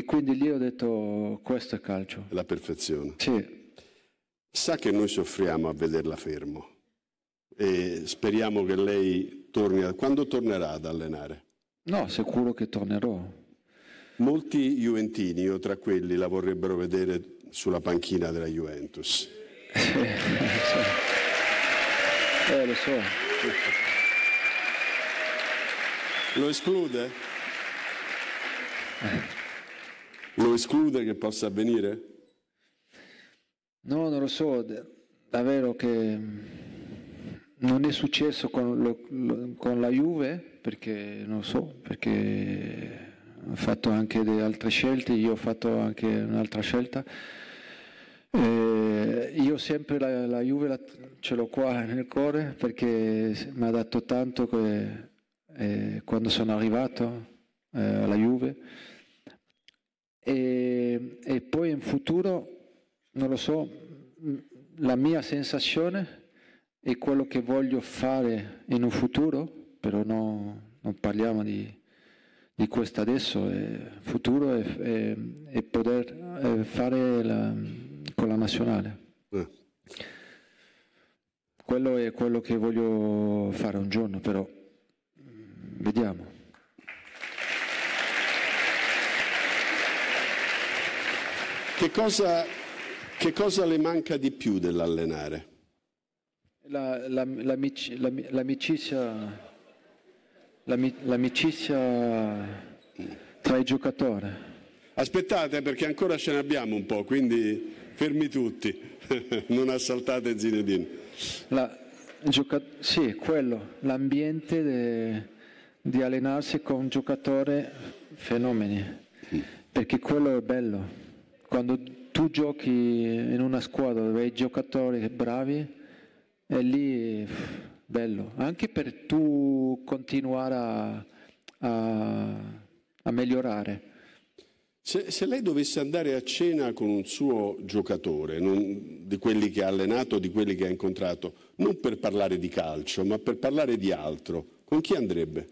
quindi lì ho detto questo è calcio. La perfezione. Sì. Sa che noi soffriamo a vederla fermo e speriamo che lei torni. Quando tornerà ad allenare? No, sicuro che tornerò. Molti juventini, io tra quelli, la vorrebbero vedere sulla panchina della Juventus. Lo so. Lo esclude? Lo esclude che possa avvenire? No, non lo so, davvero che non è successo con la Juve, perché non lo so, perché ho fatto anche delle altre scelte, io ho fatto anche un'altra scelta. Io sempre la Juve ce l'ho qua nel cuore perché mi ha dato tanto quando sono arrivato alla Juve e poi in futuro non lo so, la mia sensazione è quello che voglio fare in un futuro, però non parliamo di questo adesso, il futuro è poter fare con la nazionale. Quello è quello che voglio fare un giorno, però vediamo. Che cosa le manca di più dell'allenare? L'amicizia tra i giocatori. Aspettate perché ancora ce ne abbiamo un po', quindi fermi tutti, non assaltate Zinedine. Sì, quello, l'ambiente di allenarsi con giocatori fenomeni, perché quello è bello. Quando tu giochi in una squadra dove hai giocatori bravi, è lì bello, anche per tu continuare a migliorare. Se lei dovesse andare a cena con un suo giocatore, di quelli che ha allenato, di quelli che ha incontrato, non per parlare di calcio, ma per parlare di altro, con chi andrebbe?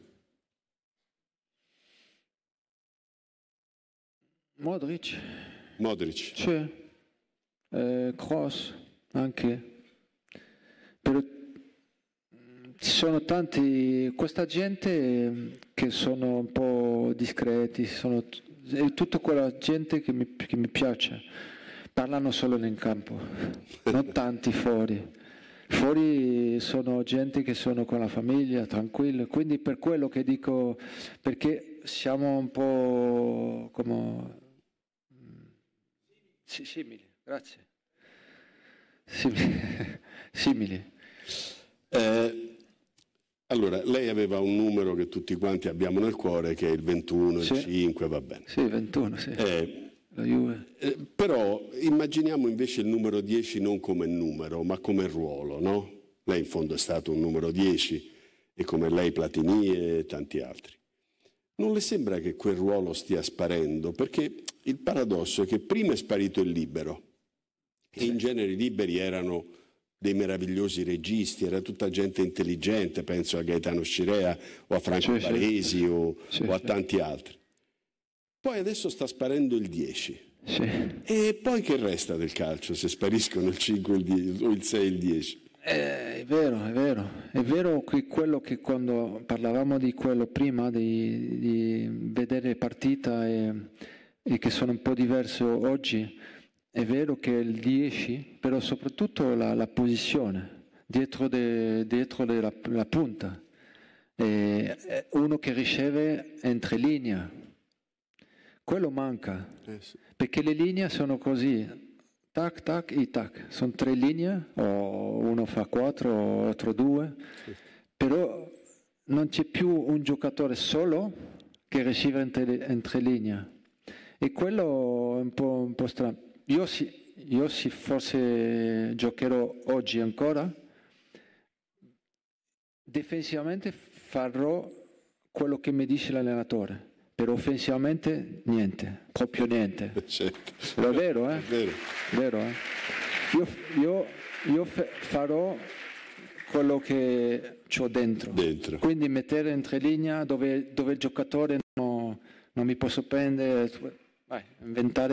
Modric. Sì. Kroos anche. Però ci sono tanti, questa gente che sono un po' discreti, è tutta quella gente che mi piace, parlano solo in campo, non tanti fuori. Fuori sono gente che sono con la famiglia, tranquillo, quindi per quello che dico, perché siamo un po' come simili, grazie. Simili. Allora, lei aveva un numero che tutti quanti abbiamo nel cuore, che è il 21, sì. Il 5, va bene. Sì, 21, sì. La Juve. Però immaginiamo invece il numero 10 non come numero, ma come ruolo, no? Lei in fondo è stato un numero 10, e come lei Platini e tanti altri. Non le sembra che quel ruolo stia sparendo? Perché il paradosso è che prima è sparito il libero, e in genere i liberi erano dei meravigliosi registi, era tutta gente intelligente, penso a Gaetano Scirea o a Franco Baresi o a tanti altri. Poi adesso sta sparendo il 10. Sì. E poi che resta del calcio se spariscono il 5 o il 6 e il 10? È vero che quello che quando parlavamo di quello prima, di vedere partita e che sono un po' diverso oggi, è vero che il 10, però soprattutto la posizione, dietro la punta, uno che riceve entre linea, quello manca, Sì. perché le linee sono così, tac, tac e tac, sono 3 linee, o uno fa 4 o altro 2, sì. Però non c'è più un giocatore solo che riceve entre linee, e quello è un po' strano. Io sì, forse giocherò oggi ancora, difensivamente farò quello che mi dice l'allenatore, però offensivamente niente, proprio niente. Certo. Però è vero, È vero. Vero, Io farò quello che ho dentro. Quindi mettere entre linea dove il giocatore non mi posso prendere, inventare